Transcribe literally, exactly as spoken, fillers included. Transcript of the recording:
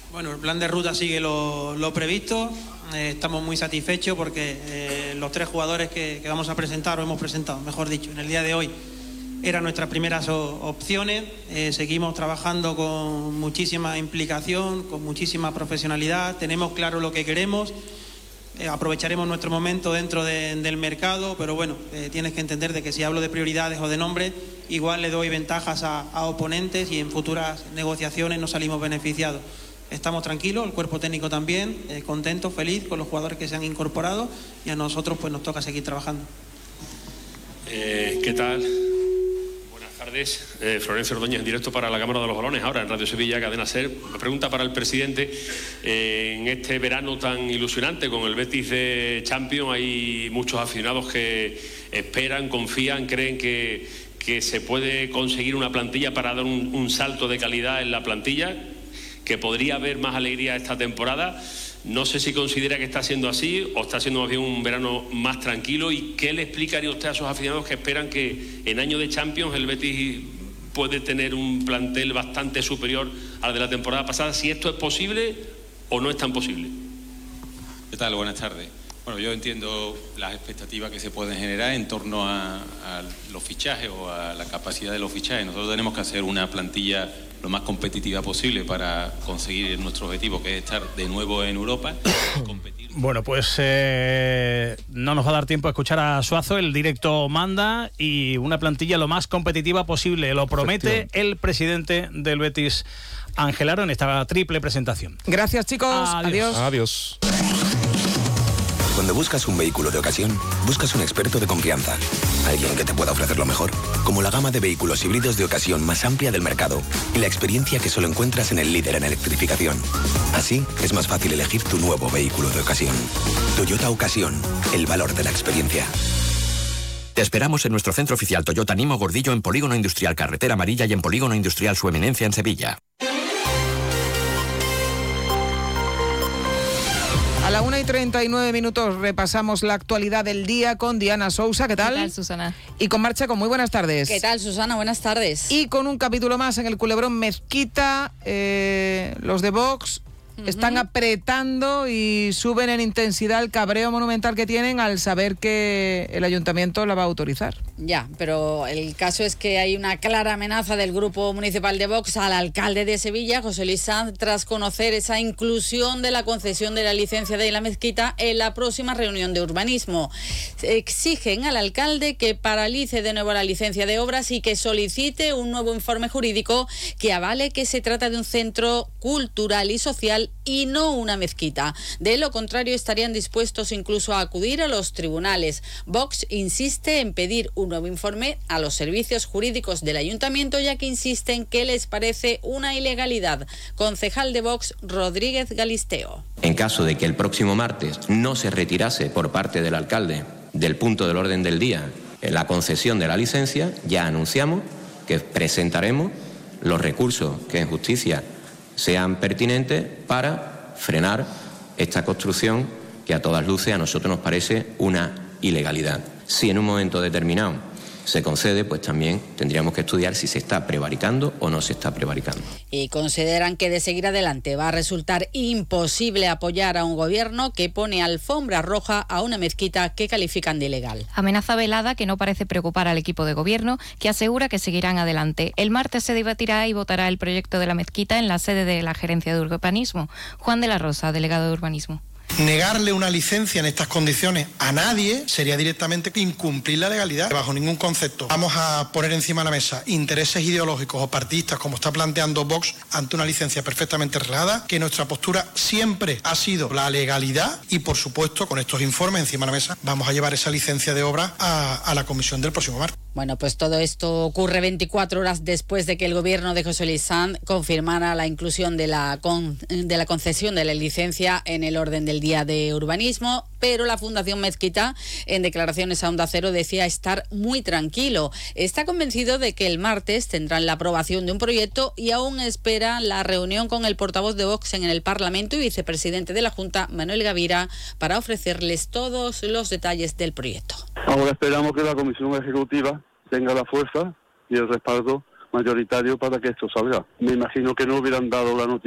Bueno, el plan de ruta sigue lo, lo previsto. Eh, estamos muy satisfechos porque eh, los tres jugadores que, que vamos a presentar, o hemos presentado, mejor dicho, en el día de hoy, eran nuestras primeras o, opciones. Eh, seguimos trabajando con muchísima implicación, con muchísima profesionalidad. Tenemos claro lo que queremos. Eh, aprovecharemos nuestro momento dentro de, del mercado, pero bueno, eh, tienes que entender de que si hablo de prioridades o de nombres, igual le doy ventajas a, a oponentes y en futuras negociaciones no salimos beneficiados. Estamos tranquilos, el cuerpo técnico también, eh, contento, feliz con los jugadores que se han incorporado y a nosotros pues nos toca seguir trabajando. Eh, ¿Qué tal? Buenas tardes. Eh, Florencio Ordóñez en directo para la Cámara de los Balones, ahora en Radio Sevilla, Cadena SER. Una pregunta para el presidente. Eh, en este verano tan ilusionante con el Betis de Champions hay muchos aficionados que esperan, confían, creen que, que se puede conseguir una plantilla para dar un, un salto de calidad en la plantilla, que podría haber más alegría esta temporada. No sé si considera que está siendo así o está siendo más bien un verano más tranquilo, y qué le explicaría usted a esos aficionados que esperan que en año de Champions el Betis puede tener un plantel bastante superior al de la temporada pasada, si esto es posible o no es tan posible. ¿Qué tal? Buenas tardes. Bueno, yo entiendo las expectativas que se pueden generar en torno a, a los fichajes o a la capacidad de los fichajes. Nosotros tenemos que hacer una plantilla lo más competitiva posible para conseguir nuestro objetivo, que es estar de nuevo en Europa. Competir. Bueno, pues eh, no nos va a dar tiempo a escuchar a Suazo, el directo manda, y una plantilla lo más competitiva posible, lo promete el presidente del Betis, Ángel Aro, en esta triple presentación. Gracias, chicos. Adiós. Adiós. Cuando buscas un vehículo de ocasión, buscas un experto de confianza. Alguien que te pueda ofrecer lo mejor, como la gama de vehículos híbridos de ocasión más amplia del mercado y la experiencia que solo encuentras en el líder en electrificación. Así, es más fácil elegir tu nuevo vehículo de ocasión. Toyota Ocasión, el valor de la experiencia. Te esperamos en nuestro centro oficial Toyota Nimo Gordillo, en Polígono Industrial Carretera Amarilla y en Polígono Industrial Su Eminencia en Sevilla. A la una y treinta y nueve minutos repasamos la actualidad del día con Diana Sousa. ¿Qué tal? ¿Qué tal, Susana? Y con Marcha, con muy buenas tardes. ¿Qué tal, Susana? Buenas tardes. Y con un capítulo más en el Culebrón Mezquita, eh, los de Vox están apretando y suben en intensidad el cabreo monumental que tienen al saber que el ayuntamiento la va a autorizar. Ya, pero el caso es que hay una clara amenaza del Grupo Municipal de Vox al alcalde de Sevilla, José Luis Sanz, tras conocer esa inclusión de la concesión de la licencia de la mezquita en la próxima reunión de urbanismo. Exigen al alcalde que paralice de nuevo la licencia de obras y que solicite un nuevo informe jurídico que avale que se trata de un centro cultural y social y no una mezquita. De lo contrario, estarían dispuestos incluso a acudir a los tribunales. Vox insiste en pedir un nuevo informe a los servicios jurídicos del ayuntamiento, ya que insisten que les parece una ilegalidad. Concejal de Vox, Rodríguez Galisteo. En caso de que el próximo martes no se retirase por parte del alcalde del punto del orden del día la concesión de la licencia, ya anunciamos que presentaremos los recursos que en justicia sean pertinentes para frenar esta construcción que a todas luces a nosotros nos parece una ilegalidad. Si en un momento determinado se concede, pues también tendríamos que estudiar si se está prevaricando o no se está prevaricando. Y consideran que de seguir adelante va a resultar imposible apoyar a un gobierno que pone alfombra roja a una mezquita que califican de ilegal. Amenaza velada que no parece preocupar al equipo de gobierno, que asegura que seguirán adelante. El martes se debatirá y votará el proyecto de la mezquita en la sede de la Gerencia de Urbanismo. Juan de la Rosa, delegado de Urbanismo. Negarle una licencia en estas condiciones a nadie sería directamente incumplir la legalidad. Bajo ningún concepto vamos a poner encima de la mesa intereses ideológicos o partidistas, como está planteando Vox, ante una licencia perfectamente reglada, que nuestra postura siempre ha sido la legalidad y, por supuesto, con estos informes encima de la mesa, vamos a llevar esa licencia de obra a, a la comisión del próximo martes. Bueno, pues todo esto ocurre veinticuatro horas después de que el gobierno de José Luis Sanz confirmara la inclusión de la, con, de la concesión de la licencia en el orden del día de urbanismo, pero la Fundación Mezquita, en declaraciones a Onda Cero, decía estar muy tranquilo. Está convencido de que el martes tendrán la aprobación de un proyecto y aún espera la reunión con el portavoz de Vox en el Parlamento y vicepresidente de la Junta, Manuel Gavira, para ofrecerles todos los detalles del proyecto. Ahora esperamos que la Comisión Ejecutiva tenga la fuerza y el respaldo mayoritario para que esto salga. Me imagino que no hubieran dado la noticia